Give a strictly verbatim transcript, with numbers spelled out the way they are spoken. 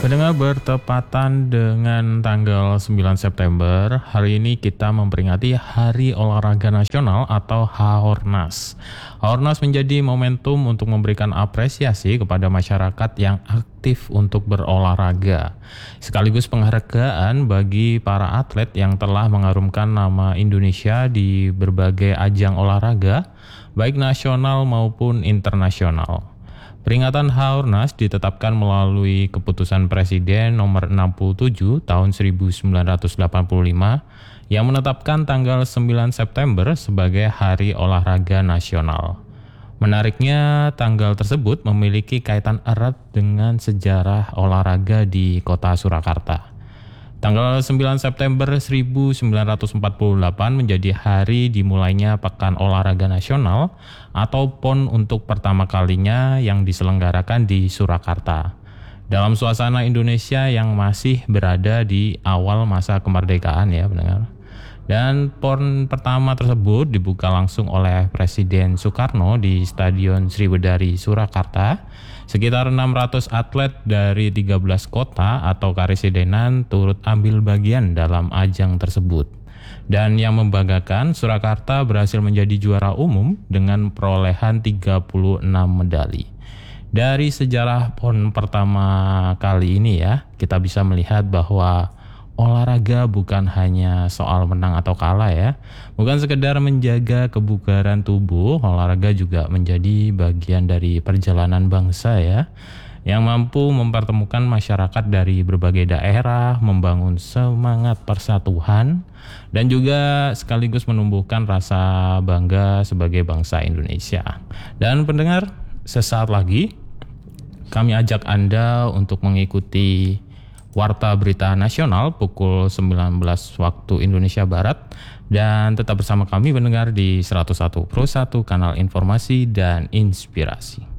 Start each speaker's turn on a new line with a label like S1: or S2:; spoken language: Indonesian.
S1: Pendengar, bertepatan dengan tanggal sembilan September, hari ini kita memperingati Hari Olahraga Nasional atau Haornas. Haornas menjadi momentum untuk memberikan apresiasi kepada masyarakat yang aktif untuk berolahraga, sekaligus penghargaan bagi para atlet yang telah mengharumkan nama Indonesia di berbagai ajang olahraga, baik nasional maupun internasional. Peringatan Haornas ditetapkan melalui Keputusan Presiden nomor enam puluh tujuh tahun seribu sembilan ratus delapan puluh lima yang menetapkan tanggal sembilan September sebagai Hari Olahraga Nasional. Menariknya, tanggal tersebut memiliki kaitan erat dengan sejarah olahraga di kota Surakarta. Tanggal sembilan September seribu sembilan ratus empat puluh delapan menjadi hari dimulainya Pekan Olahraga Nasional atau P O N untuk pertama kalinya yang diselenggarakan di Surakarta. Dalam suasana Indonesia yang masih berada di awal masa kemerdekaan ya pendengar. Dan P O N pertama tersebut dibuka langsung oleh Presiden Soekarno di Stadion Sriwedari Surakarta. Sekitar enam ratus atlet dari tiga belas kota atau karesidenan turut ambil bagian dalam ajang tersebut. Dan yang membanggakan, Surakarta berhasil menjadi juara umum dengan perolehan tiga puluh enam medali. Dari sejarah P O N pertama kali ini ya, kita bisa melihat bahwa olahraga bukan hanya soal menang atau kalah ya. Bukan sekedar menjaga kebugaran tubuh, olahraga juga menjadi bagian dari perjalanan bangsa ya, yang mampu mempertemukan masyarakat dari berbagai daerah, membangun semangat persatuan, dan juga sekaligus menumbuhkan rasa bangga sebagai bangsa Indonesia. Dan pendengar, sesaat lagi kami ajak Anda untuk mengikuti Warta Berita Nasional pukul sembilan belas waktu Indonesia Barat, dan tetap bersama kami pendengar di seratus satu Pro satu Kanal Informasi dan Inspirasi.